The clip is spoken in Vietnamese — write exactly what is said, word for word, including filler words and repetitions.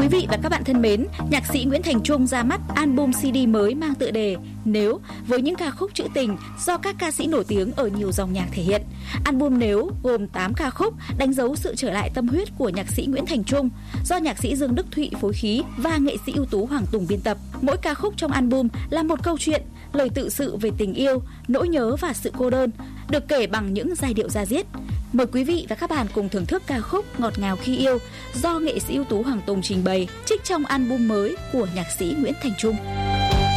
Quý vị và các bạn thân mến, nhạc sĩ Nguyễn Thành Trung ra mắt album xê đê mới mang tựa đề Nếu, với những ca khúc trữ tình do các ca sĩ nổi tiếng ở nhiều dòng nhạc thể hiện. Album Nếu gồm tám ca khúc đánh dấu sự trở lại tâm huyết của nhạc sĩ Nguyễn Thành Trung, do nhạc sĩ Dương Đức Thụy phối khí và nghệ sĩ ưu tú Hoàng Tùng biên tập. Mỗi ca khúc trong album là một câu chuyện, lời tự sự về tình yêu, nỗi nhớ và sự cô đơn, được kể bằng những giai điệu da diết. Mời quý vị và các bạn cùng thưởng thức ca khúc Ngọt ngào khi yêu do nghệ sĩ ưu tú Hoàng Tùng trình bày, trích trong album mới của nhạc sĩ Nguyễn Thành Trung.